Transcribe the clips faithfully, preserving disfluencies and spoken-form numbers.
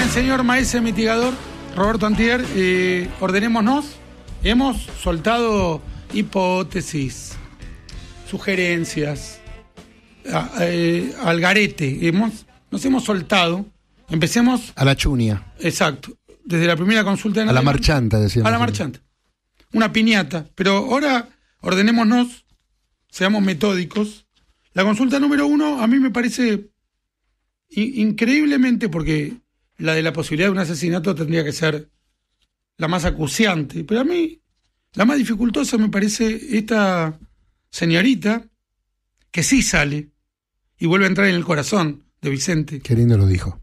bien, señor maese mitigador Roberto Antier, eh, ordenémonos. Hemos soltado hipótesis, sugerencias, a, eh, al garete. Hemos, nos hemos soltado. Empecemos. A la chunia. Exacto. Desde la primera consulta. En a la marchanta, decíamos. A la marchanta. Una piñata. Pero ahora ordenémonos, seamos metódicos. La consulta número uno a mí me parece in- increíblemente, porque la de la posibilidad de un asesinato tendría que ser la más acuciante, pero a mí la más dificultosa me parece esta señorita que sí sale y vuelve a entrar en el corazón de Vicente. Qué lindo lo dijo.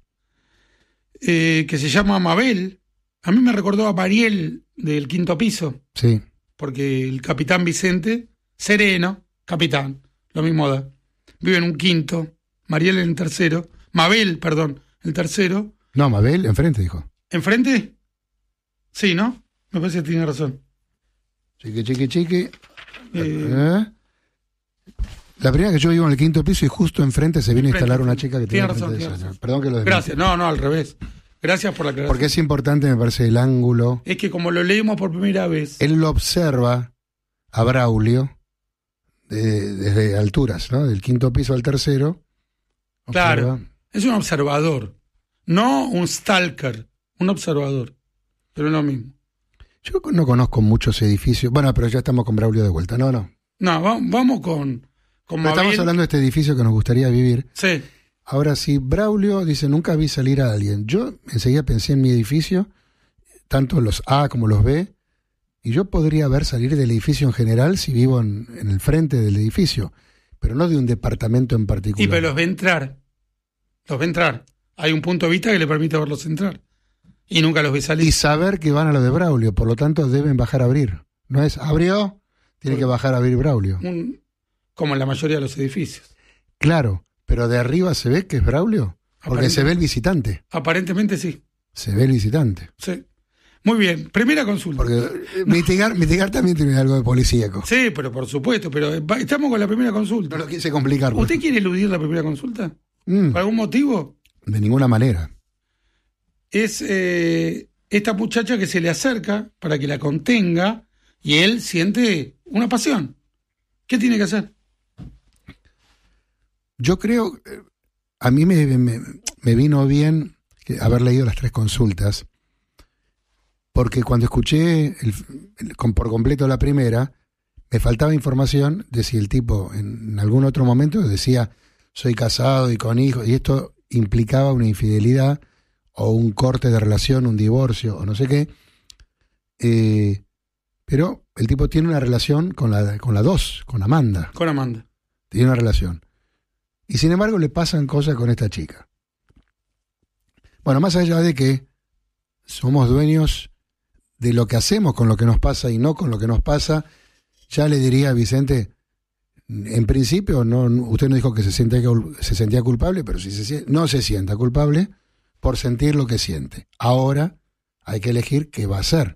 Eh, que se llama Mabel. A mí me recordó a Mariel del Quinto Piso. Sí. Porque el capitán Vicente, sereno, capitán, lo mismo da. Vive en un quinto, Mariel en el tercero, Mabel, perdón, el tercero. No, Mabel, enfrente dijo. ¿Enfrente? Sí, ¿no? Me parece que tiene razón. Chiqui, chiqui, chiqui. Eh, ¿Eh? La primera que yo vivo en el quinto piso y justo enfrente se viene a instalar una chica que tiene razón, enfrente de tiene esa. razón. Perdón que lo desmienta. Gracias, no, no, al revés. Gracias por la aclaración. Porque es importante, me parece, el ángulo. Es que como lo leímos por primera vez. Él lo observa a Braulio de, desde alturas, ¿no? Del quinto piso al tercero. Claro, Observa. es un observador, no un stalker, un observador, pero es lo mismo. Yo no conozco muchos edificios. Bueno, pero ya estamos con Braulio de vuelta. No, no. No, va- vamos con, con Pero estamos Mabel. hablando de este edificio que nos gustaría vivir. Sí, Ahora, si Braulio dice, nunca vi salir a alguien, yo enseguida pensé en mi edificio, tanto los A como los B, y yo podría ver salir del edificio en general si vivo en, en el frente del edificio, pero no de un departamento en particular. y pero los ve entrar, los ve entrar. Hay un punto de vista que le permite verlos entrar. Y nunca los ve salir. Y saber que van a lo de Braulio, por lo tanto deben bajar a abrir. No es, abrió, tiene que bajar a abrir Braulio. Un- como en la mayoría de los edificios. Claro, pero de arriba se ve que es Braulio, porque se ve el visitante, Aparentemente sí. se ve el visitante. Sí. Muy bien, primera consulta. Porque eh, mitigar, mitigar también tiene algo de policíaco. Sí, pero por supuesto, pero va- estamos con la primera consulta. No lo quise complicar. ¿Usted quiere eludir la primera consulta? Mm, ¿Por algún motivo? de ninguna manera. Es eh, esta muchacha que se le acerca para que la contenga y él siente una pasión. ¿Qué tiene que hacer? Yo creo, eh, a mí me, me, me vino bien que haber leído las tres consultas, porque cuando escuché el- el- con- por completo la primera, me faltaba información de si el tipo en, en algún otro momento decía, soy casado y con hijos, y esto implicaba una infidelidad o un corte de relación, un divorcio o no sé qué. Eh, pero el tipo tiene una relación con la, con la dos, con Amanda. Con Amanda. Tiene una relación. Y sin embargo le pasan cosas con esta chica. Bueno, más allá de que somos dueños de lo que hacemos con lo que nos pasa y no con lo que nos pasa, ya le diría a Vicente, en principio, no, usted no dijo que se sentía, se sentía culpable, pero si se, sie- no se sienta culpable por sentir lo que siente. Ahora hay que elegir qué va a hacer.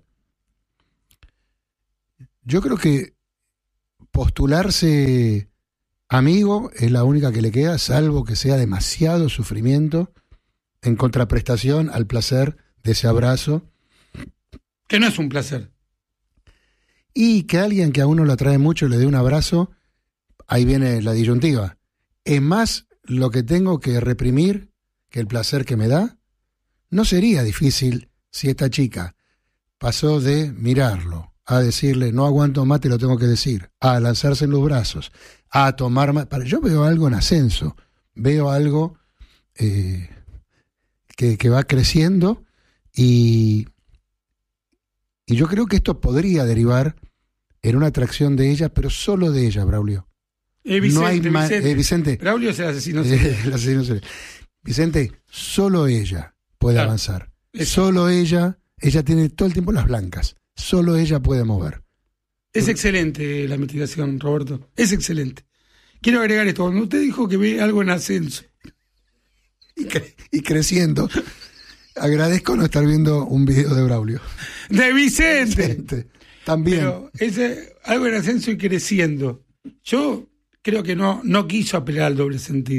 Yo creo que postularse amigo es la única que le queda, salvo que sea demasiado sufrimiento en contraprestación al placer de ese abrazo. Que no es un placer. Y que alguien que a uno lo atrae mucho le dé un abrazo, ahí viene la disyuntiva. ¿Es más lo que tengo que reprimir que el placer que me da? No sería difícil si esta chica pasó de mirarlo a decirle, no aguanto más, te lo tengo que decir, a lanzarse en los brazos, a tomar más. Yo veo algo en ascenso, veo algo eh, que, que va creciendo y, y yo creo que esto podría derivar en una atracción de ella, pero solo de ella, Braulio. Eh, Vicente, no hay ma- Vicente. eh, Vicente. Braulio es el asesino. Eh, el asesino serial. Vicente, solo ella puede Claro. avanzar. Eso. Solo ella, ella tiene todo el tiempo las blancas. Solo ella puede mover. Es excelente la mitigación, Roberto. Es excelente. Quiero agregar esto. Cuando usted dijo que ve algo en ascenso, Y, cre- y creciendo. Agradezco no estar viendo un video de Braulio. ¡de Vicente! Vicente, también. Pero ese, algo en ascenso y creciendo. Yo creo que no, no quiso apelar al doble sentido.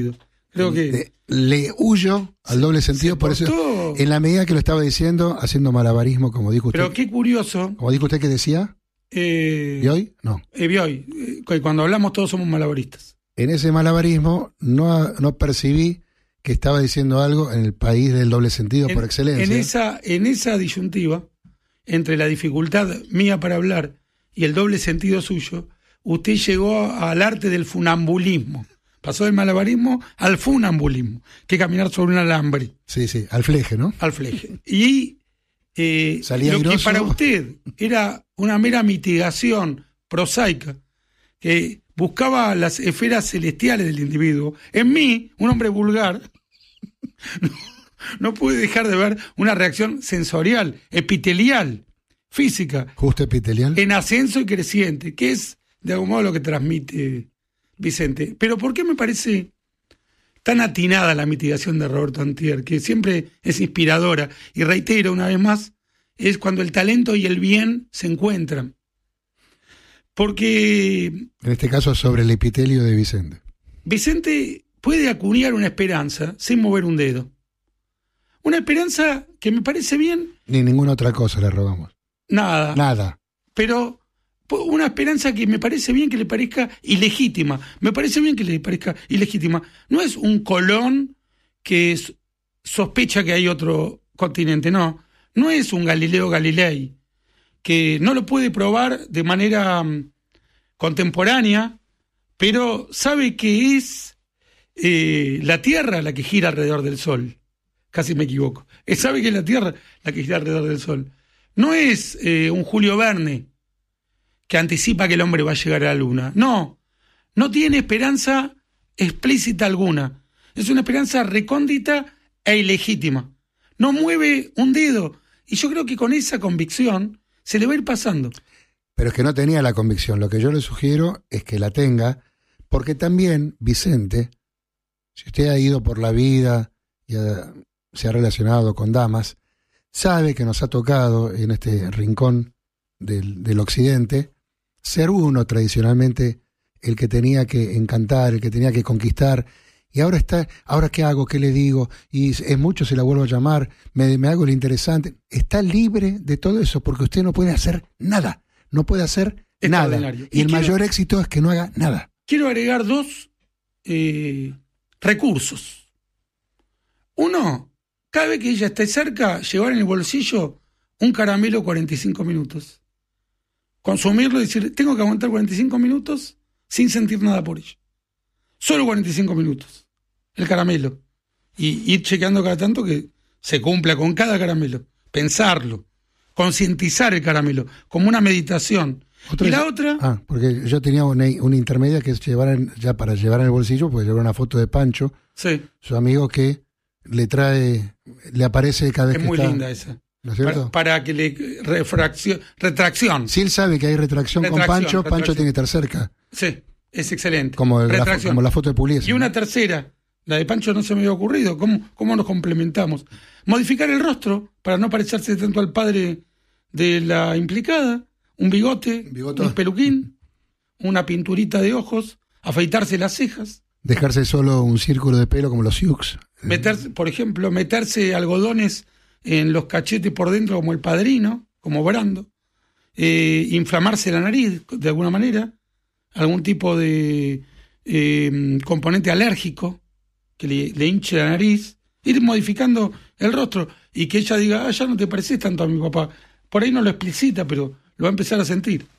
Creo que... Le, le huyo al doble sentido, por eso, en la medida que lo estaba diciendo, haciendo malabarismo, como dijo usted. Pero qué curioso. Como dijo usted que decía. Eh, ¿Bioy? No. Eh, Bioy. Eh, cuando hablamos todos somos malabaristas. En ese malabarismo no, no percibí que estaba diciendo algo en el país del doble sentido en, por excelencia. En esa, en esa disyuntiva, entre la dificultad mía para hablar y el doble sentido suyo, usted llegó al arte del funambulismo. Pasó del malabarismo al funambulismo, que caminar sobre un alambre. Sí, sí, al fleje, ¿no? Al fleje. Y eh, Salía lo airoso. Que para usted era una mera mitigación prosaica, que buscaba las esferas celestiales del individuo, en mí, un hombre vulgar, no, no pude dejar de ver una reacción sensorial, epitelial, física. Justo epitelial. En ascenso y creciente, que es de algún modo lo que transmite Vicente. Pero ¿por qué me parece tan atinada la mitigación de Roberto Antier, que siempre es inspiradora? Y reitero una vez más, es cuando el talento y el bien se encuentran. Porque... En este caso sobre el epitelio de Vicente. Vicente puede acuñar una esperanza sin mover un dedo. Una esperanza que me parece bien. Ni ninguna otra cosa le robamos. Nada. Nada. Pero una esperanza que me parece bien que le parezca ilegítima. Me parece bien que le parezca ilegítima. No es un Colón que sospecha que hay otro continente, no. No es un Galileo Galilei que no lo puede probar de manera um, contemporánea, pero sabe que es eh, la Tierra la que gira alrededor del Sol. Casi me equivoco. Eh, sabe que es la Tierra la que gira alrededor del Sol. No es eh, un Julio Verne que anticipa que el hombre va a llegar a la Luna. No, no tiene esperanza explícita alguna. Es una esperanza recóndita e ilegítima. No mueve un dedo. Y yo creo que con esa convicción se le va a ir pasando. Pero es que no tenía la convicción. Lo que yo le sugiero es que la tenga, porque también Vicente, si usted ha ido por la vida y ha, se ha relacionado con damas, sabe que nos ha tocado en este rincón del, del occidente ser uno tradicionalmente el que tenía que encantar, el que tenía que conquistar, y ahora está, ¿ahora qué hago? ¿Qué le digo? Y es mucho si la vuelvo a llamar, me, me hago lo interesante. Está libre de todo eso porque usted no puede hacer nada, no puede hacer nada. Y, y el quiero, mayor éxito es que no haga nada. Quiero agregar dos eh, recursos. Uno, cada vez que ella esté cerca, llevar en el bolsillo un caramelo cuarenta y cinco minutos. Consumirlo y decir, tengo que aguantar cuarenta y cinco minutos sin sentir nada por ello. Solo cuarenta y cinco minutos. El caramelo. Y ir chequeando cada tanto que se cumpla con cada caramelo. Pensarlo. Concientizar el caramelo. Como una meditación. ¿Otra y la es? otra... Ah, porque yo tenía una, una intermedia que es llevar en, ya para llevar en el bolsillo, pues llevar una foto de Pancho. Sí. Su amigo que le trae, le aparece cada vez es que está... Es muy linda esa. ¿No es cierto? Para, para que le refracción, retracción. Si él sabe que hay retracción, retracción con Pancho, retracción. Pancho tiene que estar cerca. Sí, es excelente. Como, el, la, como la foto de Pugliese. Y una tercera, la de Pancho no se me había ocurrido. ¿Cómo, cómo nos complementamos? Modificar el rostro para no parecerse tanto al padre de la implicada. Un bigote, Bigoto. un peluquín, una pinturita de ojos, afeitarse las cejas. Dejarse solo un círculo de pelo como los Sioux. Meterse, por ejemplo, meterse algodones en los cachetes por dentro como el Padrino, como Brando, eh, inflamarse la nariz de alguna manera, algún tipo de eh, componente alérgico que le, le hinche la nariz, ir modificando el rostro y que ella diga, ah, ya no te pareces tanto a mi papá. Por ahí no lo explicita, pero lo va a empezar a sentir.